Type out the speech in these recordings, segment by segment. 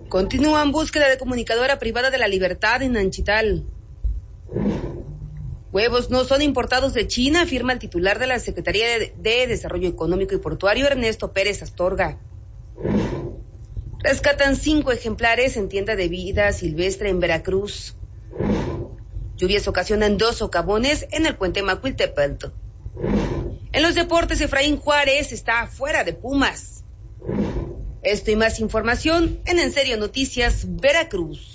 Continúan búsqueda de comunicadora privada de la libertad en Anchital. Huevos no son importados de China, afirma el titular de la Secretaría de Desarrollo Económico y Portuario, Ernesto Pérez Astorga. Rescatan 5 ejemplares en tienda de vida silvestre en Veracruz. Lluvias ocasionan 2 socavones en el puente Macuiltepetl. En los deportes, Efraín Juárez está fuera de Pumas. Esto y más información en Serio Noticias Veracruz.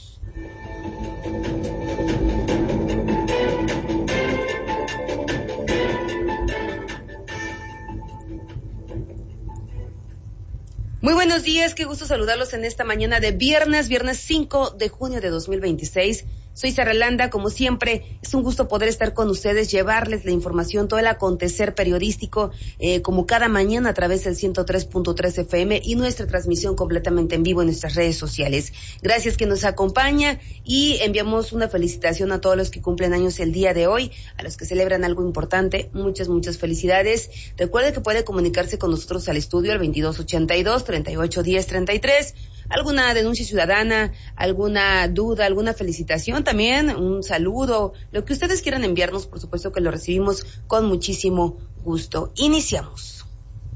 Muy buenos días, qué gusto saludarlos en esta mañana de viernes 5 de junio de 2026. Soy Sara Landa, como siempre, es un gusto poder estar con ustedes, llevarles la información, todo el acontecer periodístico, como cada mañana a través del 103.3 FM y nuestra transmisión completamente en vivo en nuestras redes sociales. Gracias que nos acompaña y enviamos una felicitación a todos los que cumplen años el día de hoy, a los que celebran algo importante, muchas felicidades. Recuerde que puede comunicarse con nosotros al estudio al 2282-3810-33. Alguna denuncia ciudadana, alguna duda, alguna felicitación también, un saludo, lo que ustedes quieran enviarnos, por supuesto que lo recibimos con muchísimo gusto. Iniciamos.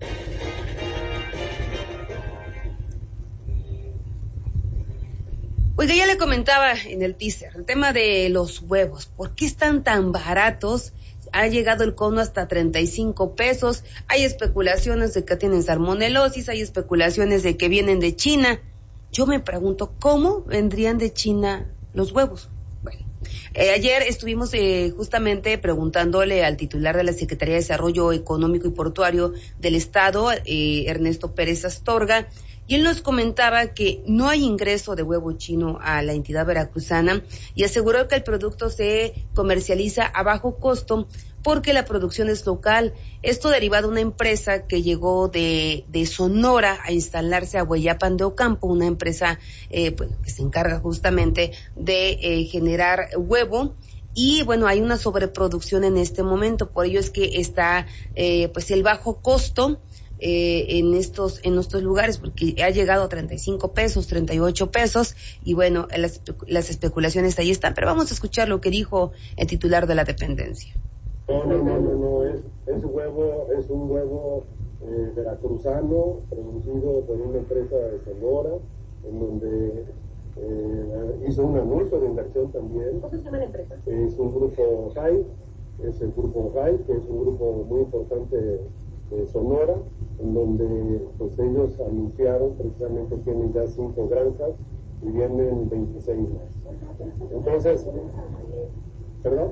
Oiga, ya le comentaba en el teaser, el tema de los huevos, ¿por qué están tan baratos? Ha llegado el cono hasta 35 pesos, hay especulaciones de que tienen salmonelosis, hay especulaciones de que vienen de China. Yo me pregunto, ¿cómo vendrían de China los huevos? Bueno, ayer estuvimos justamente preguntándole al titular de la Secretaría de Desarrollo Económico y Portuario del Estado, Ernesto Pérez Astorga, y él nos comentaba que no hay ingreso de huevo chino a la entidad veracruzana y aseguró que el producto se comercializa a bajo costo porque la producción es local. Esto derivado de una empresa que llegó de Sonora a instalarse a Hueyapan de Ocampo, una empresa que se encarga justamente de generar huevo. Y bueno, hay una sobreproducción en este momento, por ello es que está el bajo costo en estos lugares, porque ha llegado a 35 pesos, 38 pesos, y bueno, las especulaciones ahí están, pero vamos a escuchar lo que dijo el titular de la dependencia. No, es un huevo veracruzano, producido por una empresa de Sonora, en donde hizo un anuncio de inversión también. ¿Cómo se llama la empresa? Es un grupo Jai, que es un grupo muy importante de Sonora, en donde pues ellos anunciaron, precisamente tienen ya 5 granjas y vienen 26 más. Entonces, ¿perdón?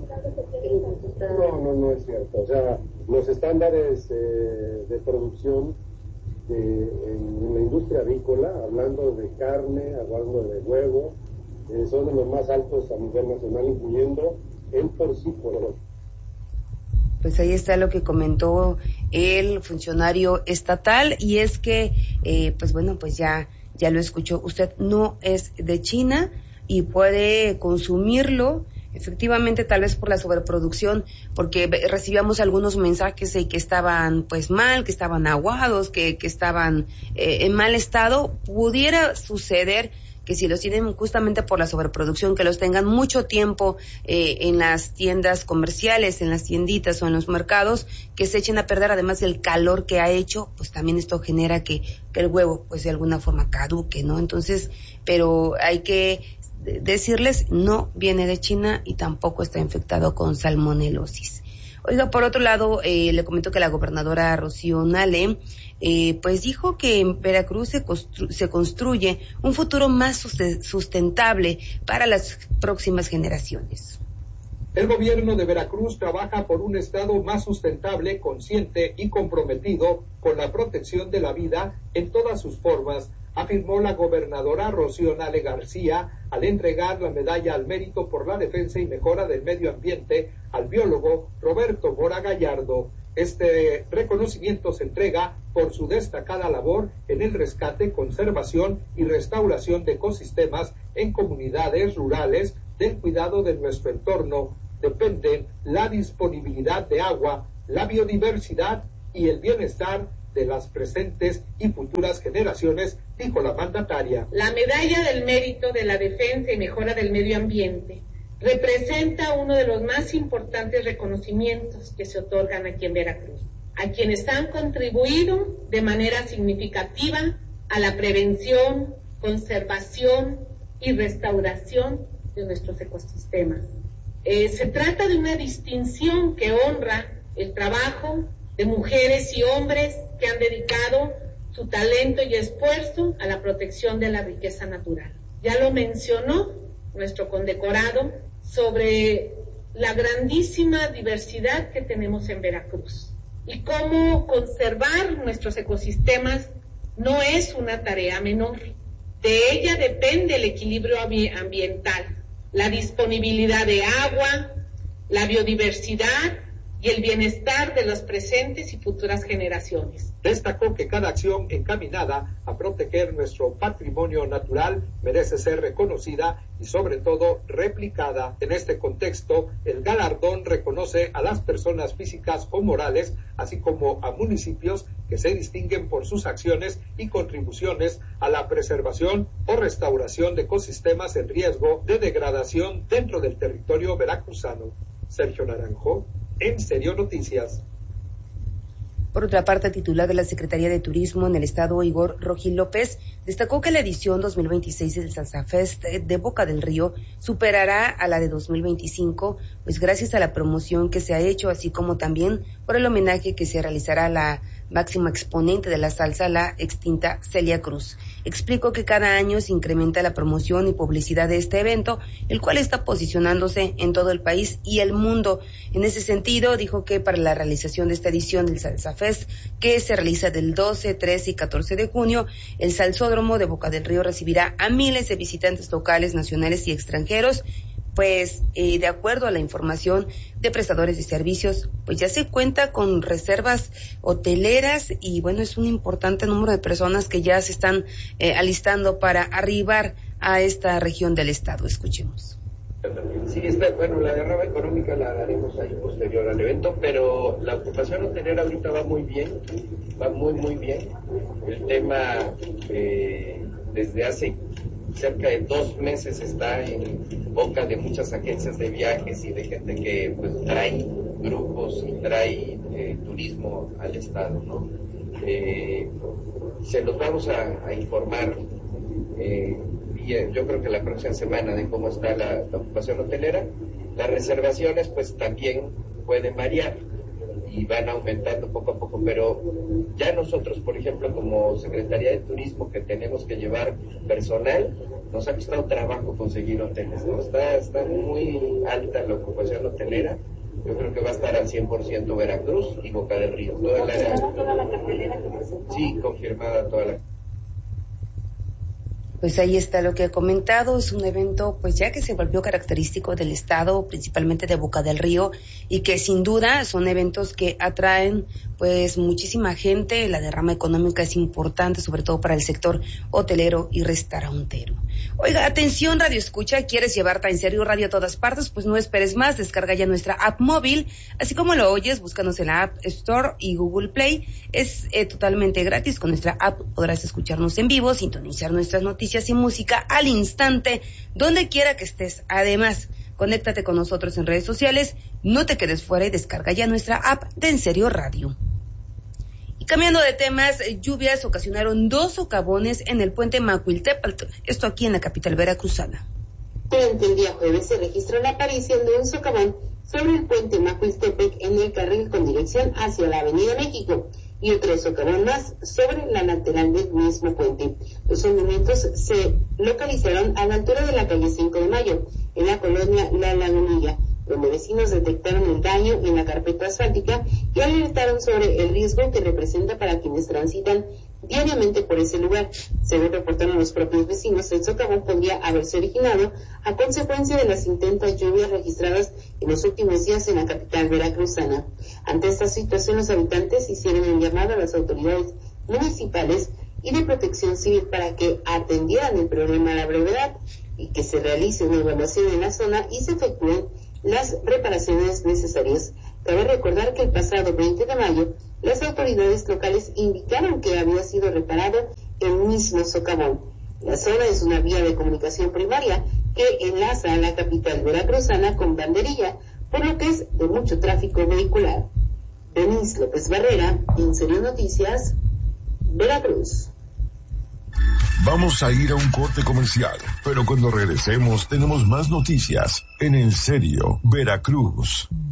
No es cierto. O sea, los estándares de producción en la industria avícola, hablando de carne, hablando de huevo, son de los más altos a nivel nacional, incluyendo el porcícola. Pues ahí está lo que comentó el funcionario estatal, y es que, ya lo escuchó, usted no es de China y puede consumirlo, efectivamente, tal vez por la sobreproducción, porque recibíamos algunos mensajes de que estaban mal, que estaban aguados, que estaban en mal estado. Pudiera suceder que si los tienen justamente por la sobreproducción, que los tengan mucho tiempo en las tiendas comerciales, en las tienditas o en los mercados, que se echen a perder, además del calor que ha hecho, pues también esto genera que el huevo pues de alguna forma caduque, ¿no? Entonces, pero hay que decirles, no viene de China y tampoco está infectado con salmonelosis. Oiga, por otro lado, le comento que la gobernadora Rocío Nale dijo que en Veracruz se construye un futuro más sustentable para las próximas generaciones. El gobierno de Veracruz trabaja por un estado más sustentable, consciente y comprometido con la protección de la vida en todas sus formas, afirmó la gobernadora Rocío Nale García al entregar la medalla al mérito por la defensa y mejora del medio ambiente al biólogo Roberto Mora Gallardo. Este reconocimiento se entrega por su destacada labor en el rescate, conservación y restauración de ecosistemas en comunidades rurales. Del cuidado de nuestro entorno dependen la disponibilidad de agua, la biodiversidad y el bienestar de las presentes y futuras generaciones, dijo la mandataria. La medalla del mérito de la defensa y mejora del medio ambiente representa uno de los más importantes reconocimientos que se otorgan aquí en Veracruz, a quienes han contribuido de manera significativa a la prevención, conservación y restauración de nuestros ecosistemas. Se trata de una distinción que honra el trabajo de mujeres y hombres que han dedicado su talento y esfuerzo a la protección de la riqueza natural. Ya lo mencionó nuestro condecorado sobre la grandísima diversidad que tenemos en Veracruz y cómo conservar nuestros ecosistemas no es una tarea menor. De ella depende el equilibrio ambiental, la disponibilidad de agua, la biodiversidad y el bienestar de las presentes y futuras generaciones. Destacó que cada acción encaminada a proteger nuestro patrimonio natural merece ser reconocida y sobre todo replicada. En este contexto, el galardón reconoce a las personas físicas o morales, así como a municipios que se distinguen por sus acciones y contribuciones a la preservación o restauración de ecosistemas en riesgo de degradación dentro del territorio veracruzano. Sergio Naranjo, En Serio Noticias. Por otra parte, el titular de la Secretaría de Turismo en el Estado, Igor Rojín López, destacó que la edición 2026 del Salsa Fest de Boca del Río superará a la de 2025, pues gracias a la promoción que se ha hecho, así como también por el homenaje que se realizará a la máxima exponente de la salsa, la extinta Celia Cruz. Explicó que cada año se incrementa la promoción y publicidad de este evento, el cual está posicionándose en todo el país y el mundo. En ese sentido, dijo que para la realización de esta edición del Salsa Fest, que se realiza del 12, 13 y 14 de junio, el Salsódromo de Boca del Río recibirá a miles de visitantes locales, nacionales y extranjeros. Pues de acuerdo a la información de prestadores de servicios, pues ya se cuenta con reservas hoteleras y bueno, es un importante número de personas que ya se están alistando para arribar a esta región del estado. Escuchemos. Sí, bueno, la derrama económica la haremos ahí posterior al evento, pero la ocupación hotelera ahorita va muy bien, va muy bien. El tema desde hace cerca de 2 meses está en boca de muchas agencias de viajes y de gente que pues trae grupos y trae turismo al estado, ¿no? Se los vamos a informar y yo creo que la próxima semana de cómo está la ocupación hotelera. Las reservaciones pues también pueden variar y van aumentando poco a poco, pero ya nosotros, por ejemplo, como Secretaría de Turismo, que tenemos que llevar personal, nos ha costado trabajo conseguir hoteles, ¿no? Está muy alta la ocupación hotelera. Yo creo que va a estar al 100% Veracruz y Boca del Río. Toda la cartelera que presenta. Sí, confirmada toda la. Pues ahí está lo que he comentado, es un evento pues ya que se volvió característico del estado, principalmente de Boca del Río, y que sin duda son eventos que atraen pues muchísima gente. La derrama económica es importante, sobre todo para el sector hotelero y restaurantero. Oiga, atención Radio Escucha, ¿quieres llevarte En Serio Radio a todas partes? Pues no esperes más, descarga ya nuestra app móvil, así como lo oyes, búscanos en la App Store y Google Play, es totalmente gratis. Con nuestra app podrás escucharnos en vivo, sintonizar nuestras noticias y música al instante, donde quiera que estés. Además, conéctate con nosotros en redes sociales, no te quedes fuera y descarga ya nuestra app de En Serio Radio. Y cambiando de temas, lluvias ocasionaron 2 socavones en el puente Macuiltepetl, esto aquí en la capital veracruzana. Durante el día jueves se registró la aparición de un socavón sobre el puente Macuiltepec en el carril con dirección hacia la Avenida México y otro socavón más sobre la lateral del mismo puente. Los hundimientos se localizaron a la altura de la calle 5 de Mayo, en la colonia La Lagunilla, donde vecinos detectaron el daño en la carpeta asfáltica y alertaron sobre el riesgo que representa para quienes transitan diariamente por ese lugar. Según reportaron los propios vecinos, el socavón podría haberse originado a consecuencia de las intensas lluvias registradas en los últimos días en la capital veracruzana. Ante esta situación, los habitantes hicieron un llamado a las autoridades municipales y de protección civil para que atendieran el problema a la brevedad y que se realice una evaluación en la zona y se efectúen las reparaciones necesarias. Cabe recordar que el pasado 20 de mayo las autoridades locales indicaron que había sido reparado el mismo socavón. La zona es una vía de comunicación primaria que enlaza a la capital veracruzana con Banderilla, por lo que es de mucho tráfico vehicular. Denise López Barrera, En Serio Noticias, Veracruz. Vamos a ir a un corte comercial, pero cuando regresemos tenemos más noticias en En Serio Veracruz.